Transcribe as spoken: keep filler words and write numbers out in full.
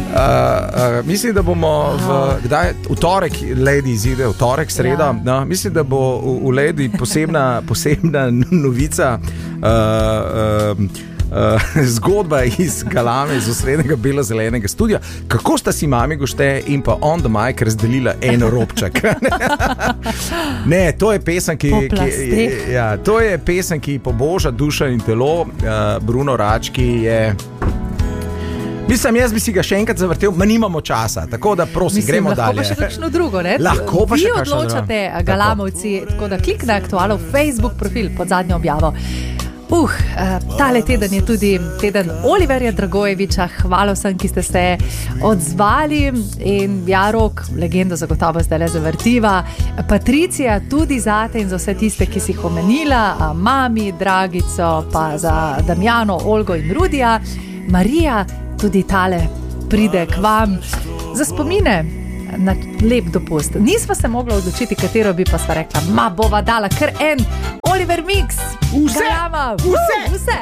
uh, mislim, da bomo v, kdaj, v torek, Lady izide, v torek, sreda. Ja. No, mislim, da bo v, v Lady posebna, posebna novica. Uh, uh, Uh, zgodba iz Galame, iz osrednjega belo-zelenega studia, kako sta si mami Gošte in pa On the Mic razdelila en robček. Ne, to je pesem, ki, ki, ja, to je pesem, ki poboža dušo in telo. Uh, Bruno Rački je... Mislim, jaz bi si ga še enkrat zavrtel, ma nimamo časa, tako da prosim, Mislim, gremo lahko dalje. Lahko pa še kakšno drugo, ne? Lahko pa Vi še kakšno drugo. Vi odločate, Galamovci, tako. tako da klik na aktualno Facebook profil pod zadnjo objavo. Uh, tale teden je tudi teden Oliverja Dragojeviča. Hvala vsem, ki ste se odzvali. In ja, Rok, legendo zagotovo zdaj le zavrtiva. Patricija, tudi zate in za vse tiste, ki si jih omenila. Mami, Dragico, pa za Damjano, Olgo in Rudija. Marija, tudi tale pride k vam za spomine na lep dopust. Nisva se mogla odločiti, katero bi pa sva rekla, ma bova dala kar en Oliver Mix. Vse, Galama. vse. Uh, vse.